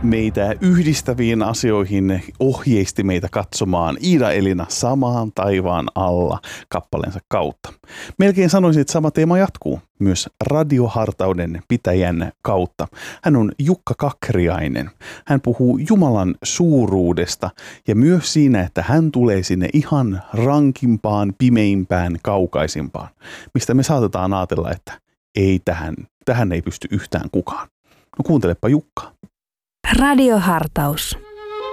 meitä yhdistäviin asioihin ohjeisti meitä katsomaan Iida-Elina Samaan taivaan alla -kappaleensa kautta. Melkein sanoisin, että sama teema jatkuu myös radiohartauden pitäjän kautta. Hän on Jukka Kakriainen. Hän puhuu Jumalan suuruudesta ja myös siinä, että hän tulee sinne ihan rankimpaan, pimeimpään, kaukaisimpaan, mistä me saatetaan ajatella, että ei tähän ei pysty yhtään kukaan. No kuuntelepa Jukkaa. Radiohartaus.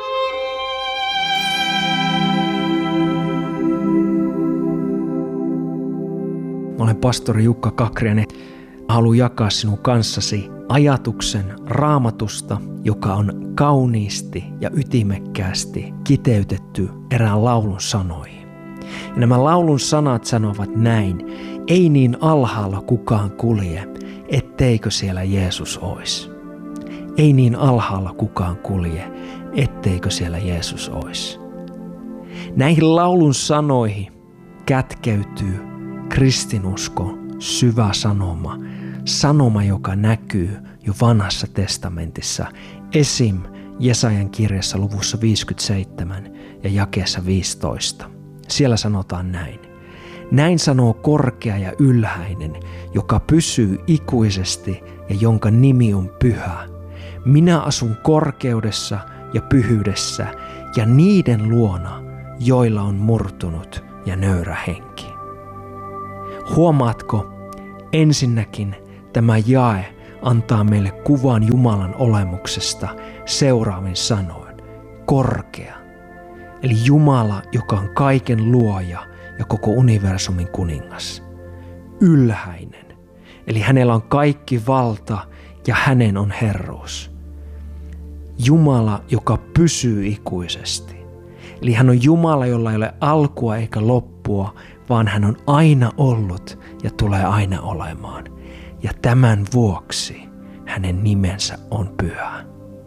Mä olen pastori Jukka Kakriainen. Haluan jakaa sinun kanssasi ajatuksen Raamatusta, joka on kauniisti ja ytimekkäästi kiteytetty erään laulun sanoihin. Ja nämä laulun sanat sanovat näin: ei niin alhaalla kukaan kulje, etteikö siellä Jeesus ois. Ei niin alhaalla kukaan kulje, etteikö siellä Jeesus ois. Näihin laulun sanoihin kätkeytyy kristinusko syvä sanoma. Sanoma, joka näkyy jo vanhassa testamentissa, esim. Jesajan kirjassa luvussa 57 ja jakeessa 15. Siellä sanotaan näin: näin sanoo korkea ja ylhäinen, joka pysyy ikuisesti ja jonka nimi on pyhä. Minä asun korkeudessa ja pyhyydessä ja niiden luona, joilla on murtunut ja nöyrä henki. Huomaatko, ensinnäkin tämä jae antaa meille kuvan Jumalan olemuksesta seuraavin sanoin: korkea. Eli Jumala, joka on kaiken luoja ja koko universumin kuningas. Ylhäinen. Eli hänellä on kaikki valta ja hänen on herruus. Jumala, joka pysyy ikuisesti. Eli hän on Jumala, jolla ei ole alkua eikä loppua, vaan hän on aina ollut ja tulee aina olemaan. Ja tämän vuoksi hänen nimensä on pyhä.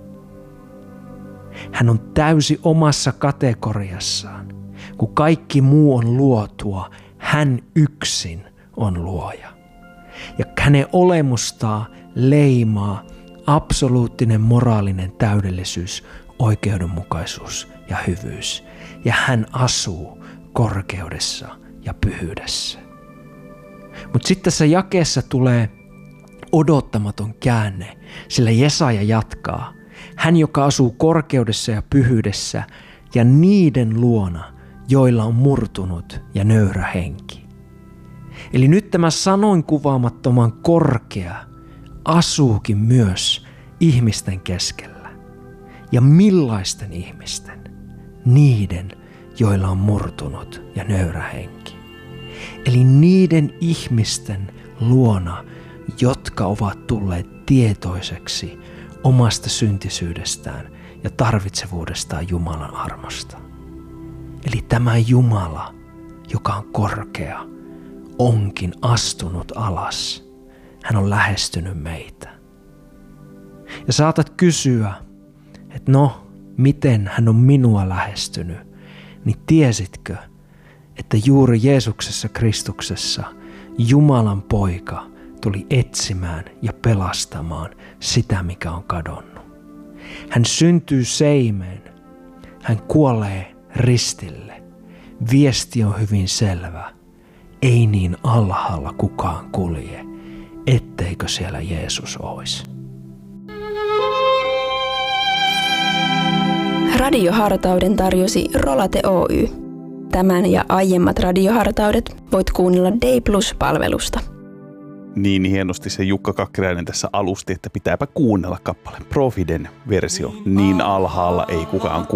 Hän on täysi omassa kategoriassaan. Kun kaikki muu on luotua, hän yksin on luoja. Ja hänen olemustaan leimaa absoluuttinen moraalinen täydellisyys, oikeudenmukaisuus ja hyvyys. Ja hän asuu korkeudessa ja pyhyydessä. Mutta sitten tässä jakeessa tulee odottamaton käänne, sillä Jesaja jatkaa: hän, joka asuu korkeudessa ja pyhyydessä ja niiden luona, joilla on murtunut ja nöyrä henki. Eli nyt tämä sanoin kuvaamattoman korkea asuukin myös ihmisten keskellä. Ja millaisten ihmisten? Niiden, joilla on murtunut ja nöyrä henki. Eli niiden ihmisten luona, jotka ovat tulleet tietoiseksi omasta syntisyydestään ja tarvitsevuudestaan Jumalan armosta. Eli tämä Jumala, joka on korkea, onkin astunut alas. Hän on lähestynyt meitä. Ja saatat kysyä, että miten hän on minua lähestynyt, niin tiesitkö, että juuri Jeesuksessa Kristuksessa Jumalan poika tuli etsimään ja pelastamaan sitä, mikä on kadonnut. Hän syntyy seimeen. Hän kuolee ristille. Viesti on hyvin selvä. Ei niin alhaalla kukaan kulje, etteikö siellä Jeesus olisi. Radiohartauden tarjosi Rolate Oy. Tämän ja aiemmat radiohartaudet voit kuunnella Day Plus-palvelusta. Niin hienosti se Jukka Kakriainen tässä alusti, että pitääpä kuunnella kappaleen Profiden versio. Niin alhaalla ei kukaan